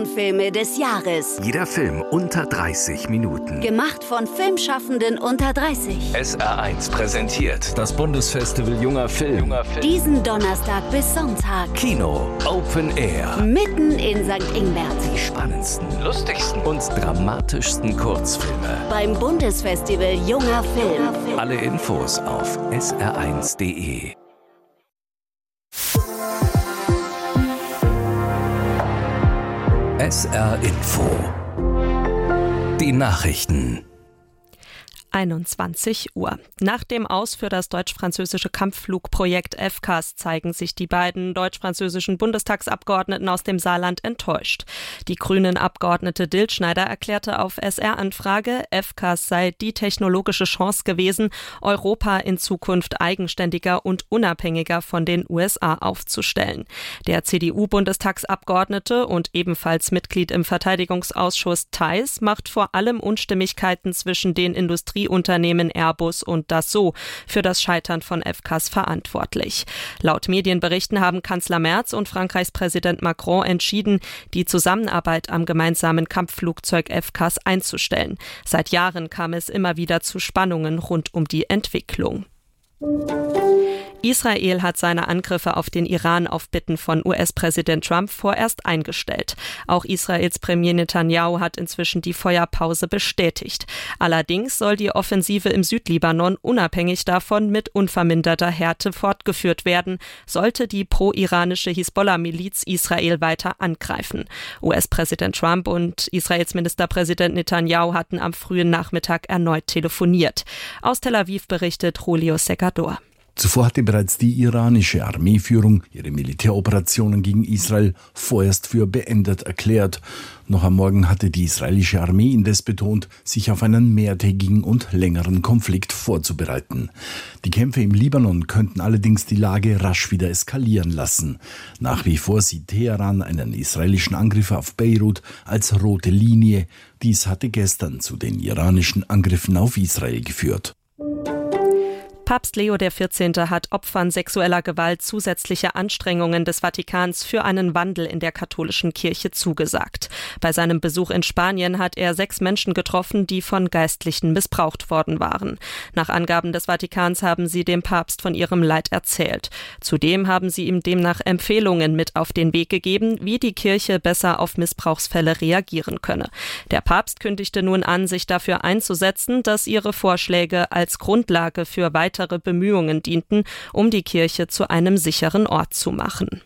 Filme des Jahres. Jeder Film unter 30 Minuten. Gemacht von Filmschaffenden unter 30. SR1 präsentiert das Bundesfestival Junger Film. Diesen Donnerstag bis Sonntag. Kino Open Air. Mitten in St. Ingbert. Die spannendsten, lustigsten und dramatischsten Kurzfilme. Beim Bundesfestival Junger Film. Alle Infos auf sr1.de. SR Info. Die Nachrichten. 21 Uhr. Nach dem Aus für das deutsch-französische Kampfflugprojekt FCAS zeigen sich die beiden deutsch-französischen Bundestagsabgeordneten aus dem Saarland enttäuscht. Die Grünen-Abgeordnete Diltschneider erklärte auf SR-Anfrage, FCAS sei die technologische Chance gewesen, Europa in Zukunft eigenständiger und unabhängiger von den USA aufzustellen. Der CDU-Bundestagsabgeordnete und ebenfalls Mitglied im Verteidigungsausschuss Theis macht vor allem Unstimmigkeiten zwischen den Industrieunternehmen Airbus und Dassault für das Scheitern von FCAS verantwortlich. Laut Medienberichten haben Kanzler Merz und Frankreichs Präsident Macron entschieden, die Zusammenarbeit am gemeinsamen Kampfflugzeug FCAS einzustellen. Seit Jahren kam es immer wieder zu Spannungen rund um die Entwicklung. Israel hat seine Angriffe auf den Iran auf Bitten von US-Präsident Trump vorerst eingestellt. Auch Israels Premier Netanyahu hat inzwischen die Feuerpause bestätigt. Allerdings soll die Offensive im Südlibanon unabhängig davon mit unverminderter Härte fortgeführt werden, sollte die pro-iranische Hisbollah-Miliz Israel weiter angreifen. US-Präsident Trump und Israels Ministerpräsident Netanyahu hatten am frühen Nachmittag erneut telefoniert. Aus Tel Aviv berichtet Julio Segador. Zuvor hatte bereits die iranische Armeeführung ihre Militäroperationen gegen Israel vorerst für beendet erklärt. Noch am Morgen hatte die israelische Armee indes betont, sich auf einen mehrtägigen und längeren Konflikt vorzubereiten. Die Kämpfe im Libanon könnten allerdings die Lage rasch wieder eskalieren lassen. Nach wie vor sieht Teheran einen israelischen Angriff auf Beirut als rote Linie. Dies hatte gestern zu den iranischen Angriffen auf Israel geführt. Papst Leo XIV. Hat Opfern sexueller Gewalt zusätzliche Anstrengungen des Vatikans für einen Wandel in der katholischen Kirche zugesagt. Bei seinem Besuch in Spanien hat er 6 Menschen getroffen, die von Geistlichen missbraucht worden waren. Nach Angaben des Vatikans haben sie dem Papst von ihrem Leid erzählt. Zudem haben sie ihm demnach Empfehlungen mit auf den Weg gegeben, wie die Kirche besser auf Missbrauchsfälle reagieren könne. Der Papst kündigte nun an, sich dafür einzusetzen, dass ihre Vorschläge als Grundlage für weitere Bemühungen dienten, um die Kirche zu einem sicheren Ort zu machen.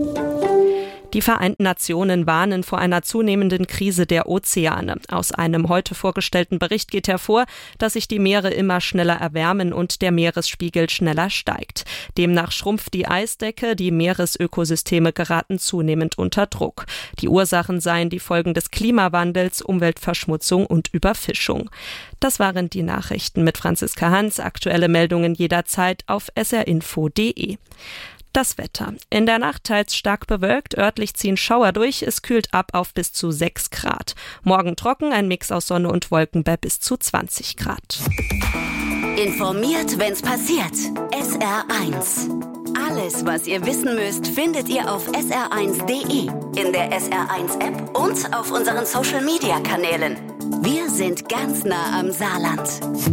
Die Vereinten Nationen warnen vor einer zunehmenden Krise der Ozeane. Aus einem heute vorgestellten Bericht geht hervor, dass sich die Meere immer schneller erwärmen und der Meeresspiegel schneller steigt. Demnach schrumpft die Eisdecke, die Meeresökosysteme geraten zunehmend unter Druck. Die Ursachen seien die Folgen des Klimawandels, Umweltverschmutzung und Überfischung. Das waren die Nachrichten mit Franziska Hans. Aktuelle Meldungen jederzeit auf srinfo.de. Das Wetter. In der Nacht teils stark bewölkt, örtlich ziehen Schauer durch, es kühlt ab auf bis zu 6 Grad. Morgen trocken, ein Mix aus Sonne und Wolken bei bis zu 20 Grad. Informiert, wenn's passiert. SR1. Alles, was ihr wissen müsst, findet ihr auf sr1.de, in der SR1-App und auf unseren Social-Media-Kanälen. Wir sind ganz nah am Saarland.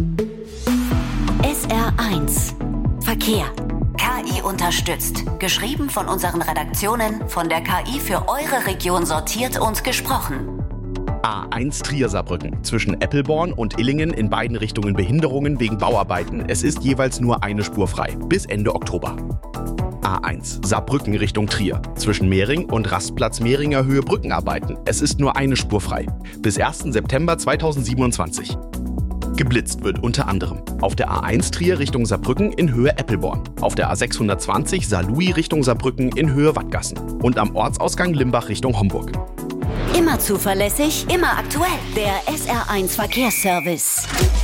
SR1. Verkehr. KI unterstützt. Geschrieben von unseren Redaktionen, von der KI für eure Region sortiert und gesprochen. A1 Trier-Saarbrücken. Zwischen Eppelborn und Illingen in beiden Richtungen Behinderungen wegen Bauarbeiten. Es ist jeweils nur eine Spur frei. Bis Ende Oktober. A1 Saarbrücken Richtung Trier. Zwischen Mehring und Rastplatz Mehringer Höhe Brückenarbeiten. Es ist nur eine Spur frei. Bis 1. September 2027. Geblitzt wird unter anderem auf der A1 Trier Richtung Saarbrücken in Höhe Eppelborn, auf der A620 Saarlouis Richtung Saarbrücken in Höhe Wattgassen und am Ortsausgang Limbach Richtung Homburg. Immer zuverlässig, immer aktuell. Der SR1 Verkehrsservice.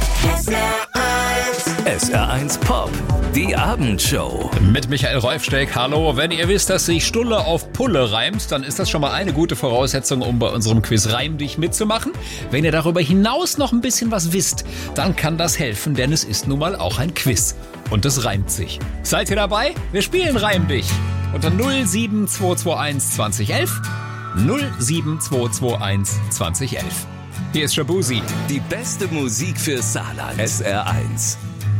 SR1 Pop, die Abendshow. Mit Michael Rolfsteck, hallo. Wenn ihr wisst, dass sich Stulle auf Pulle reimt, dann ist das schon mal eine gute Voraussetzung, um bei unserem Quiz Reim dich mitzumachen. Wenn ihr darüber hinaus noch ein bisschen was wisst, dann kann das helfen, denn es ist nun mal auch ein Quiz. Und es reimt sich. Seid ihr dabei? Wir spielen Reim dich. Unter 07221 2011 07221 2011. Hier ist Shabuzi. Die beste Musik für Saarland. SR1.